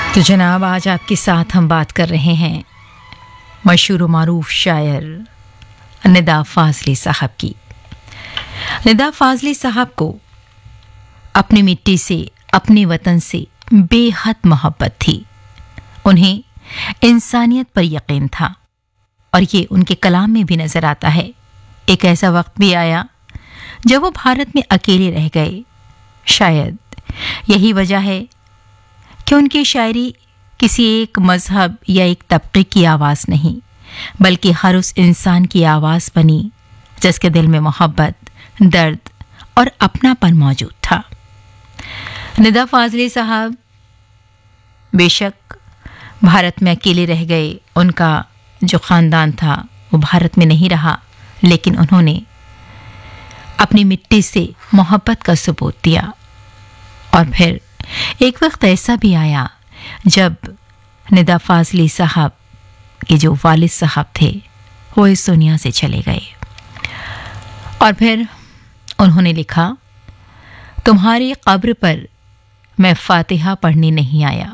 तो जनाब, आज आपके साथ हम बात कर रहे हैं मशहूर मारूफ शायर निदा फाजली साहब की। निदा फाजली साहब को अपनी मिट्टी से, अपने वतन से बेहद मोहब्बत थी। उन्हें इंसानियत पर यकीन था और ये उनके कलाम में भी नजर आता है। एक ऐसा वक्त भी आया जब वो भारत में अकेले रह गए। शायद यही वजह है कि उनकी शायरी किसी एक मजहब या एक तबके की आवाज़ नहीं, बल्कि हर उस इंसान की आवाज़ बनी जिसके दिल में मोहब्बत, दर्द और अपनापन मौजूद था। निदा फाजली साहब बेशक भारत में अकेले रह गए। उनका जो ख़ानदान था वो भारत में नहीं रहा, लेकिन उन्होंने अपनी मिट्टी से मोहब्बत का सबूत दिया। और फिर एक वक्त ऐसा भी आया जब निदा फाजली साहब के जो वालिद साहब थे वो इस दुनिया से चले गए। और फिर उन्होंने लिखा, तुम्हारी कब्र पर मैं फातिहा पढ़ने नहीं आया।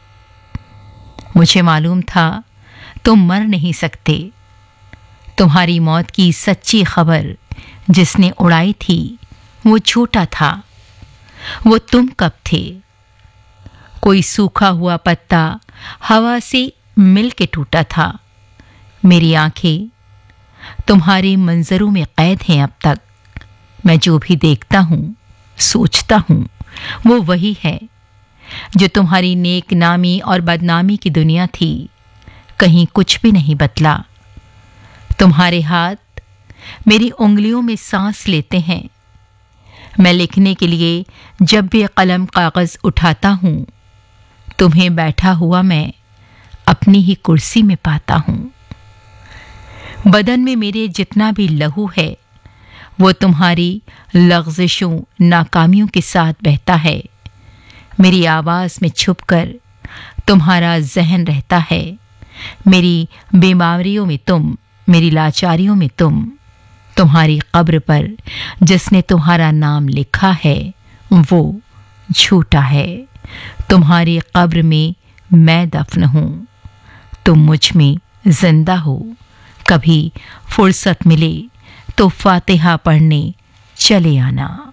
मुझे मालूम था तुम मर नहीं सकते। तुम्हारी मौत की सच्ची खबर जिसने उड़ाई थी वो झूठा था। वो तुम कब थे? कोई सूखा हुआ पत्ता हवा से मिल के टूटा था। मेरी आंखें तुम्हारे मंजरों में कैद हैं अब तक। मैं जो भी देखता हूँ, सोचता हूँ, वो वही है जो तुम्हारी नेक नामी और बदनामी की दुनिया थी। कहीं कुछ भी नहीं बदला। तुम्हारे हाथ मेरी उंगलियों में सांस लेते हैं। मैं लिखने के लिए जब भी कलम कागज उठाता हूँ, तुम्हें बैठा हुआ मैं अपनी ही कुर्सी में पाता हूँ। बदन में मेरे जितना भी लहू है वो तुम्हारी लग़्ज़िशों, नाकामियों के साथ बहता है। मेरी आवाज़ में छुपकर तुम्हारा जहन रहता है। मेरी बीमारियों में तुम, मेरी लाचारियों में तुम। तुम्हारी कब्र पर जिसने तुम्हारा नाम लिखा है वो झूठा है। तुम्हारी कब्र में मैं दफन हूँ, तुम मुझ में जिंदा हो। कभी फुर्सत मिले तो फातिहा पढ़ने चले आना।